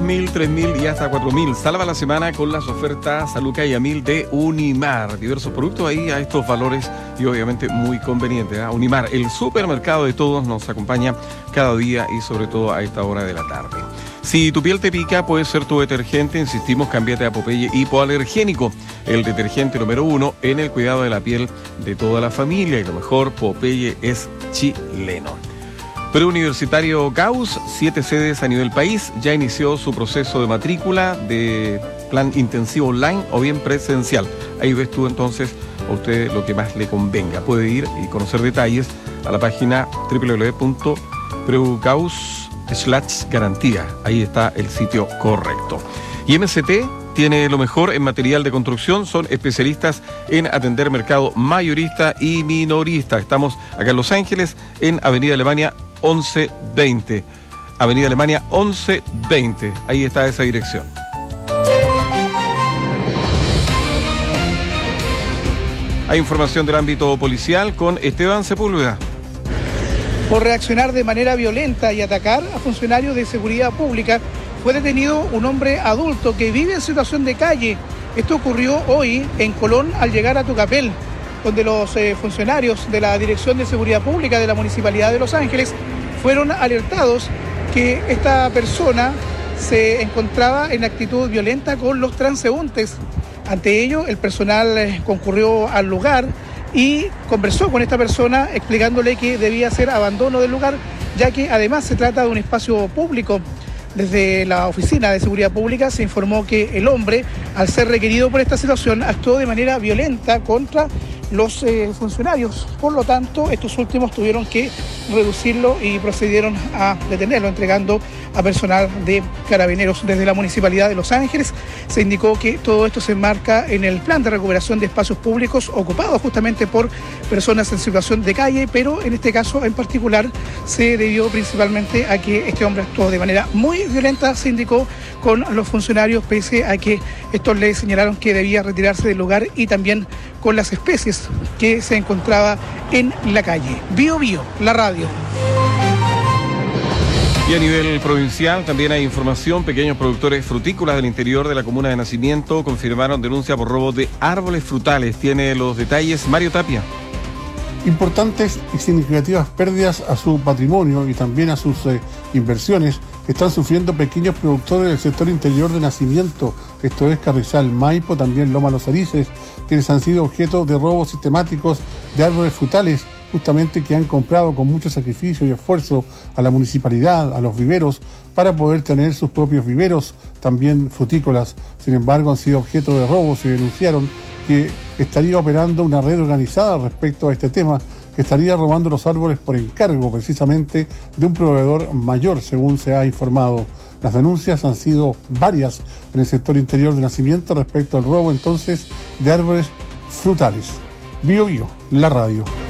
2.000, 3.000 y hasta 4.000. Salva la semana con las ofertas a Luca y a 1.000 de Unimar. Diversos productos ahí a estos valores y obviamente muy convenientes. Unimar, el supermercado de todos, nos acompaña cada día y sobre todo a esta hora de la tarde. Si tu piel te pica, puede ser tu detergente. Insistimos, cámbiate a Popeye Hipoalergénico, el detergente número 1 en el cuidado de la piel de toda la familia. Y lo mejor, Popeye es chileno. Preuniversitario Gauss, 7 sedes a nivel país, ya inició su proceso de matrícula de plan intensivo online o bien presencial. Ahí ves tú entonces a usted lo que más le convenga. Puede ir y conocer detalles a la página www.preugauss/garantía. Ahí está el sitio correcto. Y MCT tiene lo mejor en material de construcción, son especialistas en atender mercado mayorista y minorista. Estamos acá en Los Ángeles, en Avenida Alemania 1120. Avenida Alemania 1120. Ahí está esa dirección. Hay información del ámbito policial con Esteban Sepúlveda. Por reaccionar de manera violenta y atacar a funcionarios de seguridad pública, fue detenido un hombre adulto que vive en situación de calle. Esto ocurrió hoy en Colón al llegar a Tucapel, donde los funcionarios de la Dirección de Seguridad Pública de la Municipalidad de Los Ángeles fueron alertados que esta persona se encontraba en actitud violenta con los transeúntes. Ante ello, el personal concurrió al lugar y conversó con esta persona explicándole que debía hacer abandono del lugar, ya que además se trata de un espacio público. Desde la Oficina de Seguridad Pública se informó que el hombre, al ser requerido por esta situación, actuó de manera violenta contra los funcionarios. Por lo tanto, estos últimos tuvieron que reducirlo y procedieron a detenerlo, entregando a personal de Carabineros. Desde la Municipalidad de Los Ángeles se indicó que todo esto se enmarca en el plan de recuperación de espacios públicos ocupados justamente por personas en situación de calle, pero en este caso en particular se debió principalmente a que este hombre actuó de manera muy violenta, se indicó, con los funcionarios, pese a que estos le señalaron que debía retirarse del lugar, y también con las especies que se encontraba en la calle. Bio Bio, la radio. Y a nivel provincial también hay información. Pequeños productores frutícolas del interior de la comuna de Nacimiento confirmaron denuncia por robo de árboles frutales. Tiene los detalles Mario Tapia. Importantes y significativas pérdidas a su patrimonio y también a sus inversiones están sufriendo pequeños productores del sector interior de Nacimiento, esto es Carrizal, Maipo, también Loma Los Arices, quienes han sido objeto de robos sistemáticos de árboles frutales, justamente que han comprado con mucho sacrificio y esfuerzo a la municipalidad, a los viveros, para poder tener sus propios viveros, también frutícolas. Sin embargo, han sido objeto de robos y denunciaron que estaría operando una red organizada respecto a este tema, que estaría robando los árboles por encargo precisamente de un proveedor mayor, según se ha informado. Las denuncias han sido varias en el sector interior de Nacimiento respecto al robo entonces de árboles frutales. Bio Bio, la radio.